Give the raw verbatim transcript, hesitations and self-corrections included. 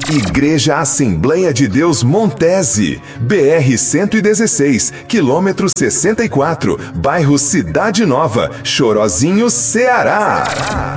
Igreja Assembleia de Deus Montese, B R cento e dezesseis, quilômetro sessenta e quatro, bairro Cidade Nova, Chorozinho, Ceará.